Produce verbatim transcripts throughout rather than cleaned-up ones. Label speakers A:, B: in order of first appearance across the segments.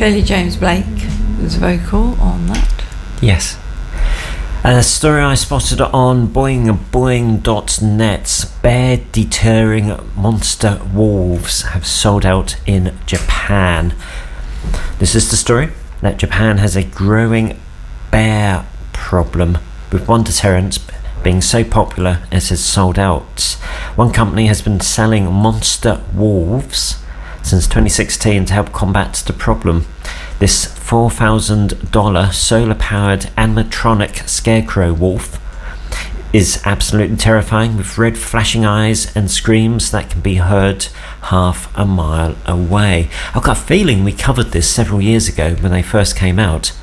A: Clearly James Blake was vocal on that.
B: Yes. A story I spotted on boing boing dot net. Bear deterring monster wolves have sold out in Japan. This is the story that Japan has a growing bear problem, with one deterrent being so popular it has sold out. One company has been selling monster wolves since twenty sixteen to help combat the problem. This four thousand dollars solar-powered animatronic scarecrow wolf is absolutely terrifying, with red flashing eyes and screams that can be heard half a mile away. I've got a feeling we covered this several years ago when they first came out.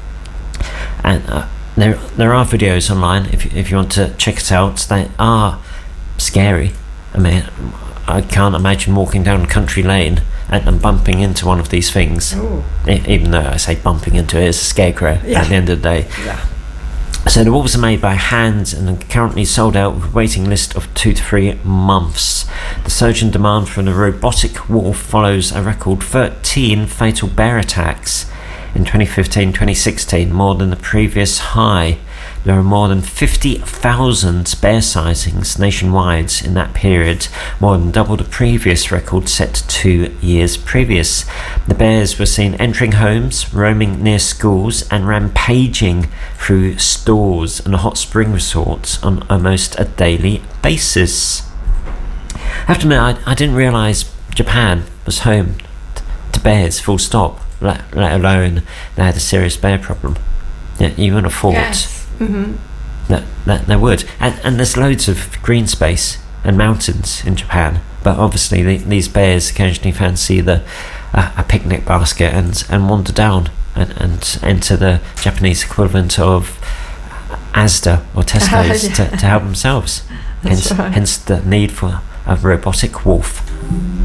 B: And uh, there there are videos online if, if you want to check it out. They are scary. I mean, I can't imagine walking down a country lane and, and bumping into one of these things. E- even though I say bumping into it, it's a scarecrow yeah. at the end of the day.
A: Yeah.
B: So the wolves are made by hand and are currently sold out with a waiting list of two to three months. The surge in demand for the robotic wolf follows a record thirteen fatal bear attacks in twenty fifteen twenty sixteen, more than the previous high. There are more than fifty thousand bear sightings nationwide in that period, more than double the previous record set two years previous. The bears were seen entering homes, roaming near schools, and rampaging through stores and hot spring resorts on almost a daily basis. I have to admit, I, I didn't realise Japan was home t- to bears, full stop, let, let alone they had a serious bear problem. Yeah, you would have thought
A: Yes. Mm-hmm.
B: that, that there would. And, and there's loads of green space and mountains in Japan, but obviously the, these bears occasionally fancy the uh, a picnic basket and, and wander down and, and enter the Japanese equivalent of Asda or Tesco's
A: yeah.
B: to, to help themselves. Hence,
A: right.
B: hence the need for a robotic wolf.